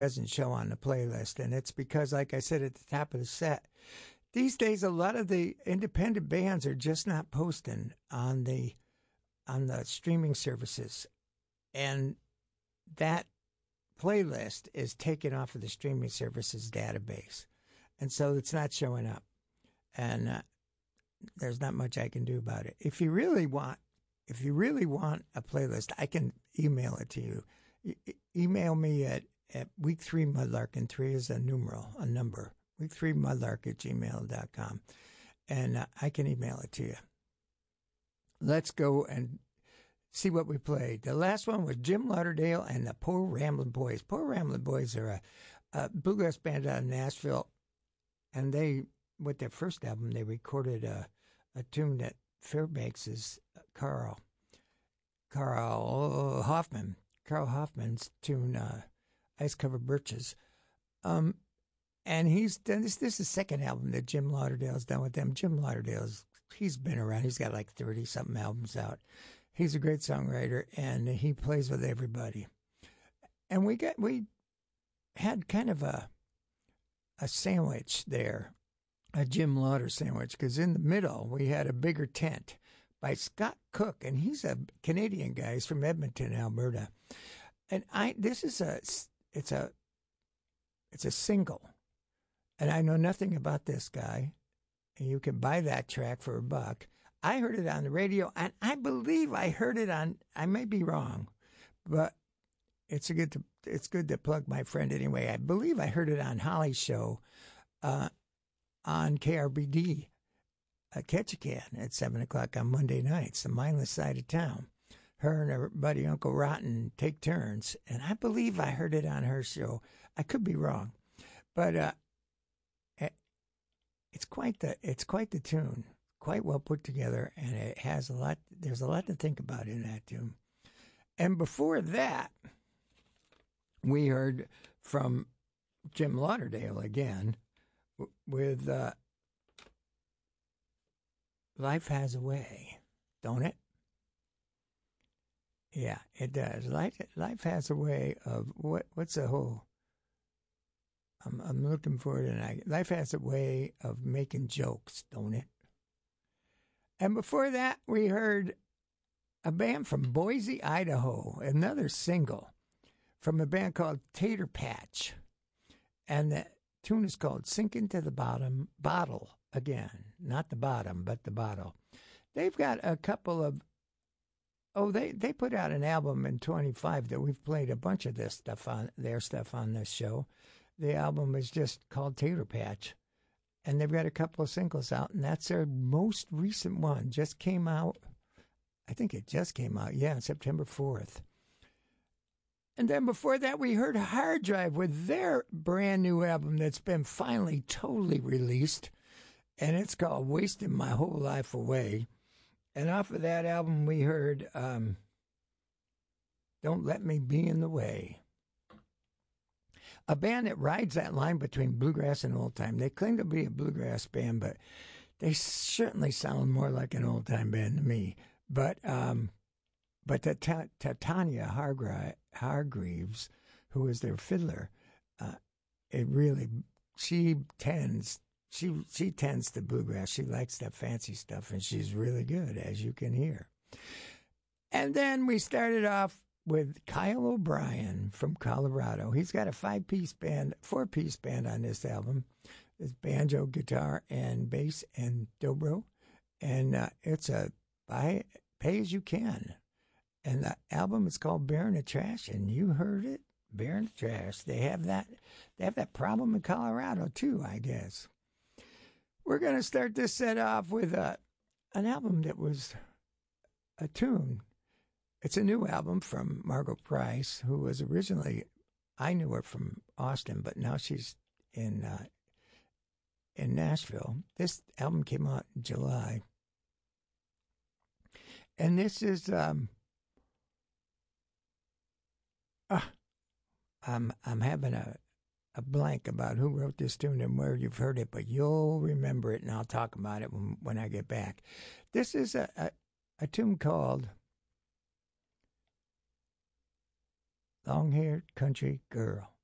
doesn't show on the playlist, and it's because, like I said at the top of the set, these days a lot of the independent bands are just not posting on the streaming services, and that playlist is taken off of the streaming services database, and so it's not showing up, and there's not much I can do about it. If you really want a playlist, I can email it to you. Email me at week3mudlark, 3 is a number, week3mudlark@gmail.com, and I can email it to you. Let's go and see what we played. The last one was Jim Lauderdale and the Poor Ramblin' Boys. Poor Ramblin' Boys are a bluegrass band out of Nashville, and they, with their first album, they recorded a tune that Fairbanks's Carl Hoffman's tune, Ice Covered Birches. And he's done this is the second album that Jim Lauderdale's done with them. Jim Lauderdale's, he's been around. He's got like 30-something albums out. He's a great songwriter, and he plays with everybody. And we had kind of a sandwich there, a Jim Lauder sandwich, because in the middle we had a bigger tent by Scott Cook, and he's a Canadian guy. He's from Edmonton, Alberta. And it's a single, and I know nothing about this guy. And you can buy that track for $1. I heard it on the radio, and I believe I heard it on, I may be wrong, but it's good to plug my friend anyway. I believe I heard it on Holly's show on KRBD, Ketchikan, at 7 o'clock on Monday nights, the mindless side of town. Her and her buddy Uncle Rotten take turns, and I believe I heard it on her show. I could be wrong, but it's quite the tune. Quite well put together, and it has a lot. There's a lot to think about in that tune. And before that, we heard from Jim Lauderdale again with "Life Has a Way," don't it? Yeah, it does. Life has a way of what's the whole? I'm looking for it, and life has a way of making jokes, don't it? And before that, we heard a band from Boise, Idaho, another single from a band called Tater Patch. And the tune is called Sink Into the Bottle Again. Not the bottom, but the bottle. They've got a couple of, they put out an album in 25 that we've played a bunch of their stuff on this show. The album is just called Tater Patch. And they've got a couple of singles out, and that's their most recent one. Just came out. I think it just came out, September 4th. And then before that, we heard Hard Drive with their brand new album that's been finally totally released, and it's called Wasting My Whole Life Away. And off of that album, we heard Don't Let Me Be in the Way. A band that rides that line between bluegrass and old time. They claim to be a bluegrass band, but they certainly sound more like an old time band to me. But Tanya Hargreaves, who is their fiddler, she tends to bluegrass. She likes that fancy stuff, and she's really good, as you can hear. And then we started off with Kyle O'Brien from Colorado. He's got a 4-piece band on this album. It's banjo, guitar, and bass, and dobro. And it's a pay as you can. And the album is called Bear in the Trash, and you heard it, Bear in the Trash. They have that problem in Colorado too, I guess. We're going to start this set off with an album that was a tune. It's a new album from Margot Price, who was originally, I knew her from Austin, but now she's in Nashville. This album came out in July. And this is, I'm having a blank about who wrote this tune and where you've heard it, but you'll remember it, and I'll talk about it when I get back. This is a tune called Long-Haired Country Girl.